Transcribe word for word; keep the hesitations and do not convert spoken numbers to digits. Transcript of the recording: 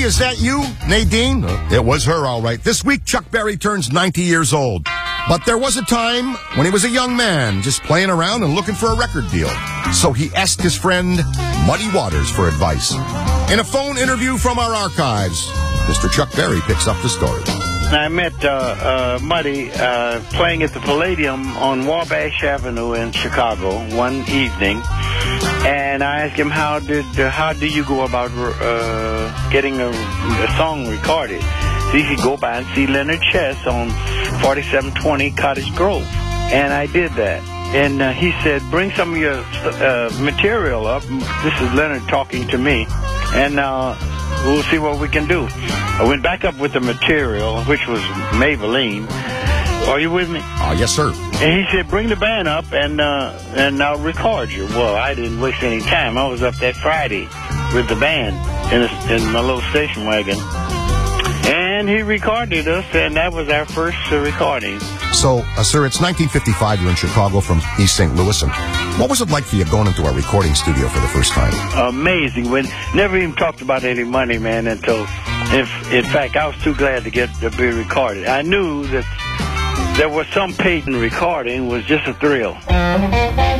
Honey, is that you? Nadine? It was her, all right. This week, Chuck Berry turns ninety years old. But there was a time when he was a young man, just playing around and looking for a record deal. So he asked his friend, Muddy Waters, for advice. In a phone interview from our archives, Mister Chuck Berry picks up the story. I met uh, uh, Muddy uh, playing at the Palladium on Wabash Avenue in Chicago one evening, and I asked him, how did uh, how do you go about uh, getting a, a song recorded? So he could go by and see Leonard Chess on forty-seven twenty Cottage Grove, and I did that. And uh, he said, bring some of your uh, material up. This is Leonard talking to me, and uh, we'll see what we can do. I went back up with the material, which was Maybelline. Are you with me? Uh, yes, sir. And he said, bring the band up, and uh, and I'll record you. Well, I didn't waste any time. I was up that Friday with the band in, a, in my little station wagon. And he recorded us, and that was our first uh, recording. So, uh, sir, it's nineteen fifty-five. You're in Chicago from East Saint Louis. And what was it like for you going into a recording studio for the first time? Amazing. We never even talked about any money, man, until, if, in fact, I was too glad to get to be recorded. I knew that there was some paid in recording. It was just a thrill.